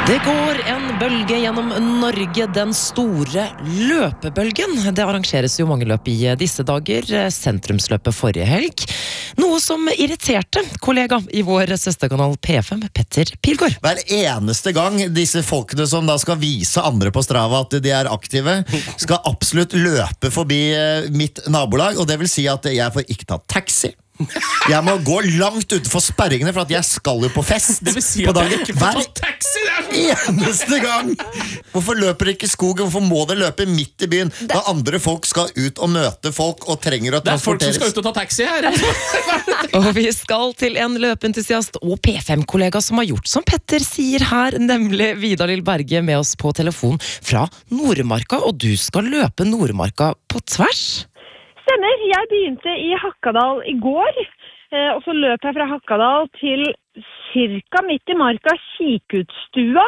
Det går en bølge gjennom Norge, den store løpebølgen. Det arrangeres jo mange løp i disse dager, sentrumsløpet forrige helg. Noe som irriterte kollega i vår søsterkanal P5, Petter Pilgaard. Hver eneste gang disse folkene som da skal vise andre på Strava at de er aktive, skal absolutt løpe forbi mitt nabolag, og det vil si at jeg får ikke ta taxi. Jeg må gå langt utenfor sperringene, for at jeg skal jo på fest. Det vil si at jeg ikke får ta taxi eneste gang. Hvorfor løper dere ikke i skogen? Hvorfor må dere løpe midt i byen da andre folk skal ut og møte folk og trenger å transporteres? Det er folk som skal ut og ta taxi her. Og vi skal til en løpeentusiast og P5-kollega som har gjort som Petter sier her, nemlig Vidar-Lill Berge med oss på telefon fra Nordmarka, og du skal løpe Nordmarka på tvers? Stemmer, jeg begynte i Hakadal i går, og så løp jeg fra Hakadal til cirka midt i marka, Kikutstua.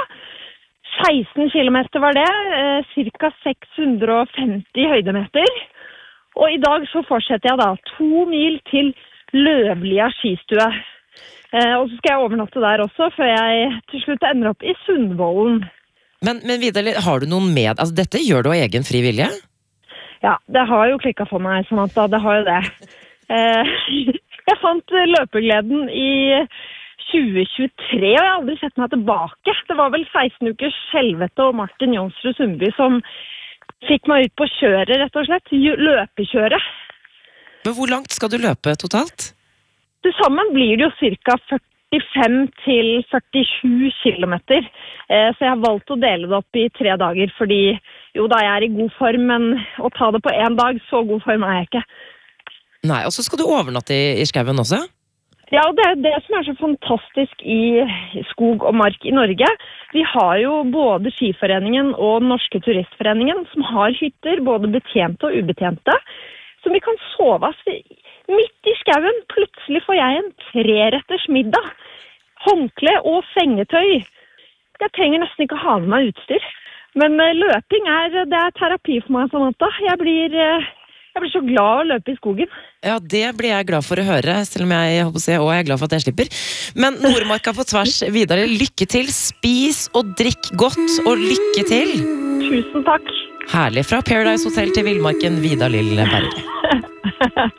16 kilometer var det, cirka 650 høydemeter. Og i dag så fortsetter jeg da 2 mil til Løvlia skistue. Og så skal jeg overnatte der også, før jeg til slutt ender opp i Sundvolden. Men Vidar, har du noen med? Altså, dette gjør du av egen fri vilje? Ja, det har jo klikket for meg, Samantha, det har jo det. Jeg fant løpegleden i 2023, og jeg har aldri sett meg tilbake. Det var vel 16 ukers helvete og Martin Jonsrud Sundby som fikk meg ut på kjøret, rett og slett. Løpekjøret. Men hvor langt skal du løpe totalt? Til sammen blir det jo cirka 45 til 47 kilometer. Så jeg har valgt å dele det opp i 3 dager, fordi jo da, jeg er i god form, men å ta det på 1 dag, så god form er jeg ikke. Nei, og så skal du overnatte i skauen også? Ja, og det er det som er så fantastisk i skog og mark i Norge. Vi har jo både Skiforeningen og Norske Turistforeningen som har hytter, både betjente og ubetjente, som vi kan sove oss midt i skauen. Plutselig får jeg en 3-retters middag, håndkle og sengetøy. Jeg trenger nesten ikke ha med meg utstyr. Men løping det er terapi for meg, Samantha. Jeg blir så glad å løpe i skogen. Ja, det blir jeg glad for å høre, selv om jeg håper å si, og jeg er glad for at jeg slipper. Men Nordmarka på tvers, Vidar, lykke til. Spis og drikk godt, og lykke til. Tusen takk. Herlig. Fra Paradise Hotel til Villmarken, Vidar-Lill Berge.